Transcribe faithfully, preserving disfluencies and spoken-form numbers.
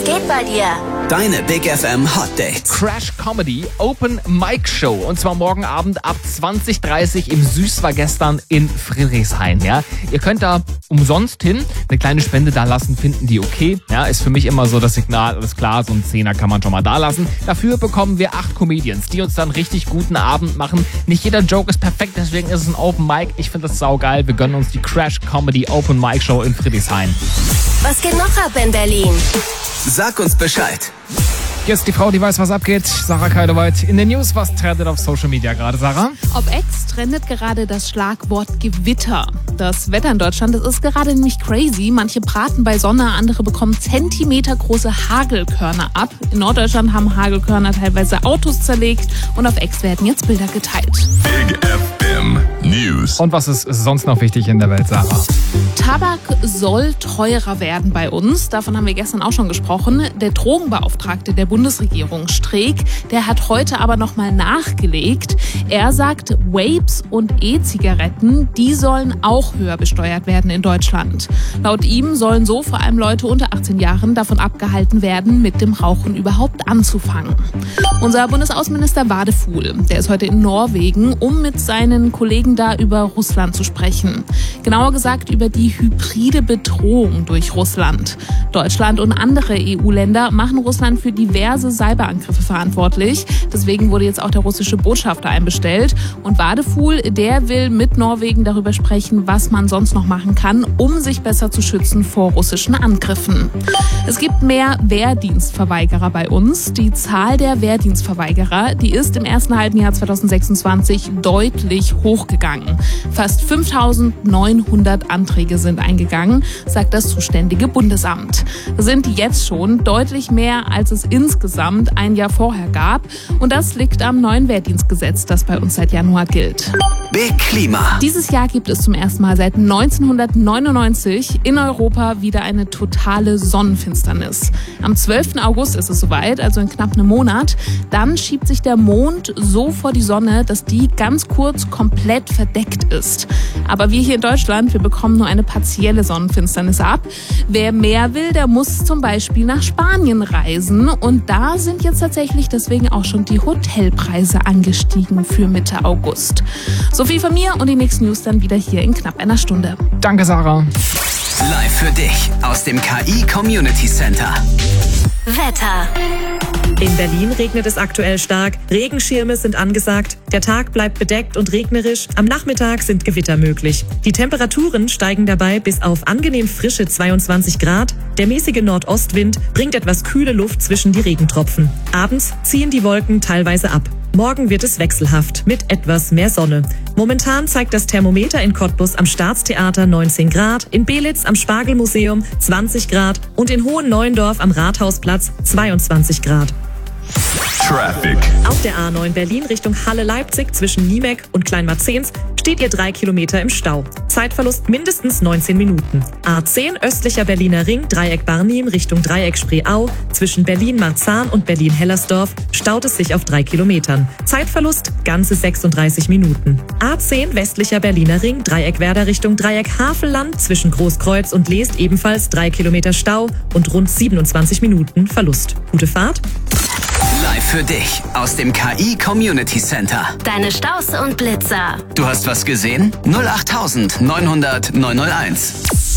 geht bei dir? Deine Big F M Hot Dates. Crash Comedy Open Mic Show. Und zwar morgen Abend ab zwanzig Uhr dreißig im Süß war gestern in Friedrichshain. Ja? Ihr könnt da umsonst hin, eine kleine Spende da lassen, finden die okay. Ja, ist für mich immer so das Signal, alles klar, so ein Zehner kann man schon mal da lassen. Dafür bekommen wir acht Comedians, die uns dann richtig guten Abend machen. Nicht jeder Joke ist perfekt, deswegen ist es ein Open Mic. Ich finde das saugeil. Wir gönnen uns die Crash Comedy Open Mic Show in Friedrichshain. Was geht noch ab in Berlin? Sag uns Bescheid. Jetzt die Frau, die weiß, was abgeht. Sarah Keidewald in den News. Was trendet auf Social Media gerade, Sarah? Auf X trendet gerade das Schlagwort Gewitter. Das Wetter in Deutschland, das ist gerade nämlich crazy. Manche braten bei Sonne, andere bekommen zentimetergroße Hagelkörner ab. In Norddeutschland haben Hagelkörner teilweise Autos zerlegt und auf X werden jetzt Bilder geteilt. Big F M News. Und was ist sonst noch wichtig in der Welt, Sarah? Tabak soll teurer werden bei uns. Davon haben wir gestern auch schon gesprochen. Der Drogenbeauftragte der Bundesregierung, Streeck, der hat heute aber nochmal nachgelegt. Er sagt, Vapes und E-Zigaretten, die sollen auch höher besteuert werden in Deutschland. Laut ihm sollen so vor allem Leute unter achtzehn Jahren davon abgehalten werden, mit dem Rauchen überhaupt anzufangen. Unser Bundesaußenminister Wadefuhl, der ist heute in Norwegen, um mit seinen Kollegen da über Russland zu sprechen. Genauer gesagt über die hybride Bedrohung durch Russland. Deutschland und andere E U-Länder machen Russland für diverse Cyberangriffe verantwortlich. Deswegen wurde jetzt auch der russische Botschafter einbestellt. Und Wadefuhl, der will mit Norwegen darüber sprechen, was man sonst noch machen kann, um sich besser zu schützen vor russischen Angriffen. Es gibt mehr Wehrdienstverweigerer bei uns. Die Zahl der Wehrdienstverweigerer, die ist im ersten halben Jahr zweitausendsechsundzwanzig deutlich hochgegangen. Fast fünftausendneunhundert Anträge sind eingegangen, sagt das zuständige Bundesamt. Das sind jetzt schon deutlich mehr, als es insgesamt ein Jahr vorher gab. Und das liegt am neuen Wehrdienstgesetz, das bei uns seit Januar gilt. Big Klima. Dieses Jahr gibt es zum ersten Mal seit neunzehnhundertneunundneunzig in Europa wieder eine totale Sonnenfinsternis. Am zwölften August ist es soweit, also in knapp einem Monat. Dann schiebt sich der Mond so vor die Sonne, dass die ganz kurz komplett verdeckt ist. Aber wir hier in Deutschland, wir bekommen nur eine partielle Sonnenfinsternis ab. Wer mehr will, der muss zum Beispiel nach Spanien reisen. Und da sind jetzt tatsächlich deswegen auch schon die Hotelpreise angestiegen für Mitte August. So viel von mir und die nächsten News dann wieder hier in knapp einer Stunde. Danke, Sarah. Live für dich aus dem K I Community Center. Wetter. In Berlin regnet es aktuell stark, Regenschirme sind angesagt, der Tag bleibt bedeckt und regnerisch, am Nachmittag sind Gewitter möglich. Die Temperaturen steigen dabei bis auf angenehm frische zweiundzwanzig Grad, der mäßige Nordostwind bringt etwas kühle Luft zwischen die Regentropfen. Abends ziehen die Wolken teilweise ab. Morgen wird es wechselhaft mit etwas mehr Sonne. Momentan zeigt das Thermometer in Cottbus am Staatstheater neunzehn Grad, in Belitz am Spargelmuseum zwanzig Grad und in Hohenneuendorf am Rathausplatz zweiundzwanzig Grad. Traffic. Auf der A neun Berlin Richtung Halle-Leipzig zwischen Niemek und Kleinmarzens steht ihr drei Kilometer im Stau. Zeitverlust mindestens neunzehn Minuten. A zehn östlicher Berliner Ring, Dreieck Barnim Richtung Dreieck Spreeau. Zwischen Berlin-Marzahn und Berlin-Hellersdorf staut es sich auf drei Kilometern. Zeitverlust ganze sechsunddreißig Minuten. A zehn westlicher Berliner Ring, Dreieck Werder Richtung Dreieck Havelland. Zwischen Großkreuz und Leest ebenfalls drei Kilometer Stau und rund siebenundzwanzig Minuten Verlust. Gute Fahrt. Live für dich aus dem K I Community Center. Deine Staus und Blitzer. Du hast was gesehen? null acht neunhundert neunhunderт neunhunderteins.